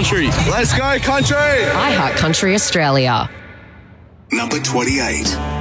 country. Let's go, country. iHeart Country Australia. Number 28.